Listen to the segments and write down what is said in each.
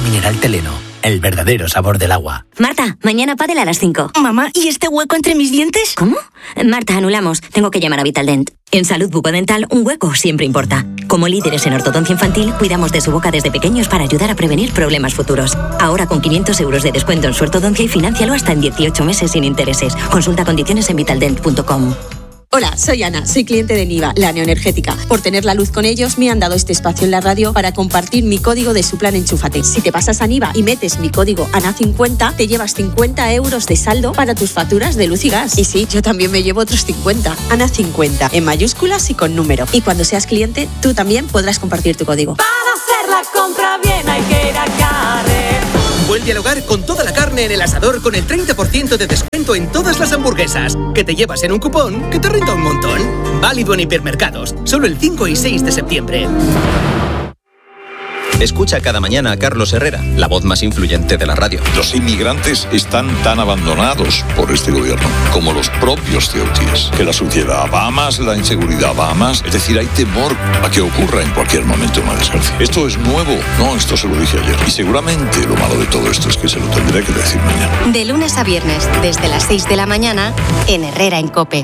mineral Teleno, el verdadero sabor del agua. Marta, mañana pádel a las 5. Mamá, ¿y este hueco entre mis dientes? ¿Cómo? Marta, anulamos. Tengo que llamar a Vitaldent. En salud bucodental, un hueco siempre importa. Como líderes en ortodoncia infantil, cuidamos de su boca desde pequeños para ayudar a prevenir problemas futuros. Ahora con 500 euros de descuento en su ortodoncia y financialo hasta en 18 meses sin intereses. Consulta condiciones en vitaldent.com. Hola, soy Ana, soy cliente de Niva, la neoenergética. Por tener la luz con ellos, me han dado este espacio en la radio para compartir mi código de su plan Enchúfate. Si te pasas a Niva y metes mi código ANA50, te llevas 50 euros de saldo para tus facturas de luz y gas. Y sí, yo también me llevo otros 50. ANA50, en mayúsculas y con número. Y cuando seas cliente, tú también podrás compartir tu código. Para hacer la compra bien hay que ir a Carrefour. Vuelve al hogar con toda la carne en el asador con el 30% de descuento en todas las hamburguesas, que te llevas en un cupón que te renta un montón. Válido en hipermercados, solo el 5 y 6 de septiembre. Escucha cada mañana a Carlos Herrera, la voz más influyente de la radio. Los inmigrantes están tan abandonados por este gobierno como los propios ceutíes. Que la suciedad va más, la inseguridad va más. Es decir, hay temor a que ocurra en cualquier momento una desgracia. Esto es nuevo. No, esto se lo dije ayer. Y seguramente lo malo de todo esto es que se lo tendré que decir mañana. De lunes a viernes, desde las 6 de la mañana, en Herrera en COPE.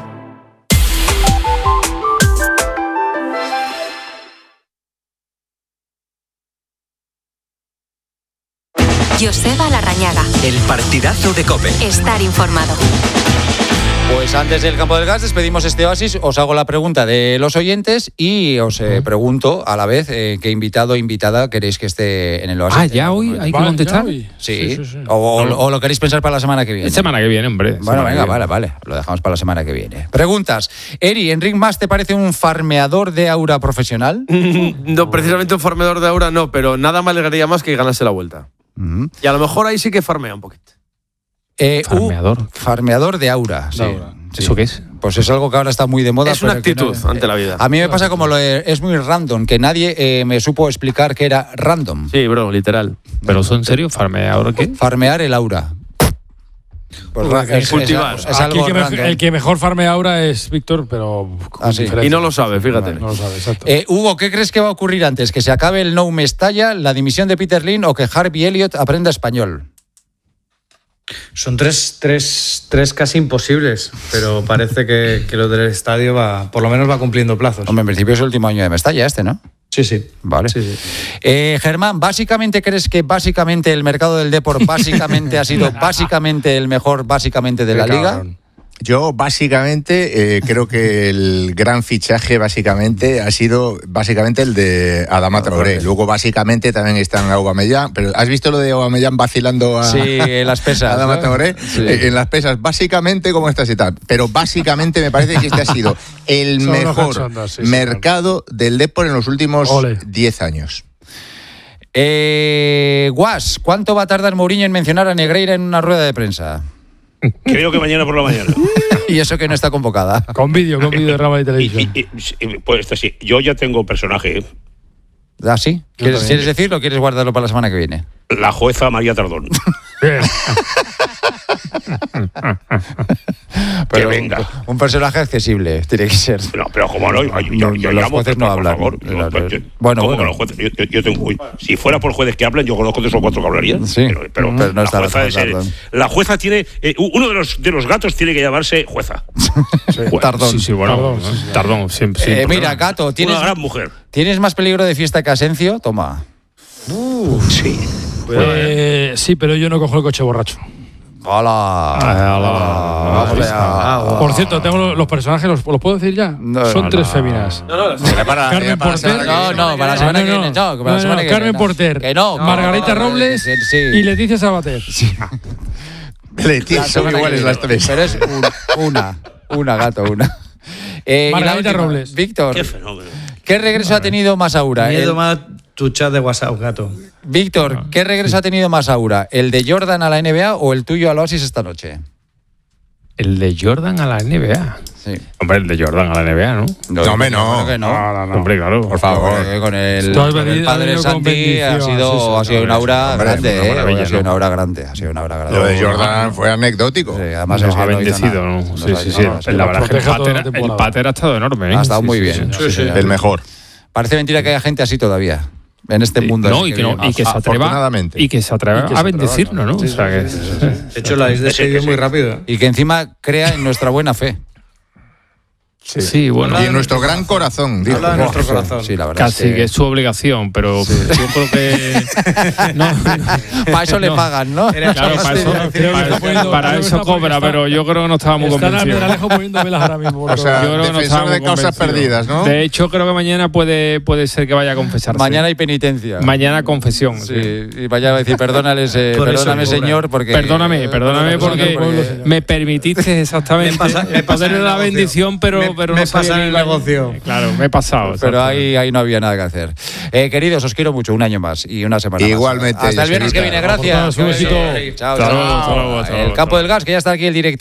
Joseba Larrañaga. El partidazo de COPE. Estar informado. Pues antes del campo del gas despedimos este oasis, os hago la pregunta de los oyentes y os pregunto a la vez qué invitado o invitada queréis que esté en el oasis. ¿Ya hoy hay que contestar? Sí. O lo queréis pensar para la semana que viene. La semana que viene, hombre. Bueno, venga, vale, lo dejamos para la semana que viene. Preguntas. Eri, ¿Enric Mas te parece un farmeador de aura profesional? No, precisamente un farmeador de aura no, pero nada me alegraría más que ganarse la vuelta. Y a lo mejor ahí sí que farmea un poquito. Farmeador de aura. Sí. ¿Eso qué es? Pues es algo que ahora está muy de moda. Es una actitud ante la vida. A mí me pasa como es muy random, que nadie me supo explicar que era random. Sí, bro, literal. ¿Pero eso en serio? ¿Farmeador qué? Farmear el aura. Pues cultivar. Es algo el que mejor farmea ahora es Víctor, pero sí. Y no lo sabe, fíjate. No lo sabe, exacto. Hugo, ¿qué crees que va a ocurrir antes? ¿Que se acabe el No Mestalla, la dimisión de Peter Lynn o que Harvey Elliott aprenda español? Son tres casi imposibles, pero parece que lo del estadio por lo menos va cumpliendo plazos. Hombre, en principio es el último año de Mestalla ¿no? Sí. Vale. Sí. Germán, ¿básicamente crees que el mercado del deporte básicamente ha sido el mejor de la liga? Yo básicamente creo que el gran fichaje básicamente ha sido el de Adama Traoré. Luego básicamente también está en Aubameyang, pero ¿has visto lo de Aubameyang vacilando en las pesas, a Adama Traoré? Sí. En las pesas, básicamente como estas y tal. Pero básicamente me parece que este ha sido el mejor mercado del deporte en los últimos 10 años. Guas, ¿cuánto va a tardar Mourinho en mencionar a Negreira en una rueda de prensa? Creo que mañana por la mañana. Y eso que no está convocada. Con vídeo de Rama de Televisión. Pues esto sí, yo ya tengo personaje. ¿Ah, sí? ¿Quieres decirlo o quieres guardarlo para la semana que viene? La jueza María Tardón. Pero que venga. Un personaje accesible tiene que ser. No, pero como no, los jueces no hablan. Yo tengo. Si fuera por jueces que hablan, yo conozco 3 o 4 que hablarían. Sí, pero no está la jueza tiene. Uno de los gatos tiene que llamarse jueza. Tardón. Sí, bueno. Tardón, siempre. Mira, Gato, una gran mujer. ¿Tienes más peligro de fiesta que Asencio? Toma. Sí. Sí, pero yo no cojo el coche borracho. ¡Hola! Por cierto, tengo los personajes, ¿los puedo decir ya? Son 3 féminas. Carmen Porter. No, para la semana que viene. Carmen Porter. Margarita Robles y Leticia Sabater. Leticia, son iguales las 3. Pero es una, Gato, una. Margarita Robles. Víctor, qué fenómeno. ¿Qué regreso ha tenido más aura? Miedo más tu chat de WhatsApp, Gato. Víctor, ¿qué regreso ha tenido más aura? ¿El de Jordan a la NBA o el tuyo al Oasis esta noche? El de Jordan a la NBA. Sí. Hombre, el de Jordan a la NBA, ¿no? No. Hombre, claro. Por favor. Con el padre Santi ha sido un aura grande, Ha sido una aura grande. Lo de Jordan fue anecdótico. Sí, además nos ha bendecido, ¿no? Sí. La verdad es que el pater ha estado enorme, ¿eh? Ha estado muy bien. Sí. El mejor. Parece mentira que haya gente así todavía. en este mundo. No, y que se atreva a bendecirnos, ¿no? Sí, o sea, de hecho, la habéis despedido muy rápido. Y que encima crea en nuestra buena fe. Sí, bueno. Y en nuestro gran corazón. Habla de nuestro corazón. Sí, la verdad. Casi que es su obligación, pero yo creo que. Para eso le pagan, ¿no? Claro, para eso cobra, pero yo creo que no estaba muy convencido. Está Almendralejo poniendo velas ahora mismo. O sea, yo creo que defensor de causas perdidas, ¿no? De hecho, creo que mañana puede ser que vaya a confesarse. Mañana hay penitencia. Mañana confesión. Sí, y vaya a decir, perdóname, señor, porque. Perdóname porque me permitiste exactamente poder la bendición, pero me pasa en el negocio. Claro, me he pasado. Pero ahí no había nada que hacer. Queridos, os quiero mucho. Un año más y una semana Igualmente. más. Hasta el viernes que viene. Gracias. Un besito. Chao. El Campo del Gas, que ya está aquí el director.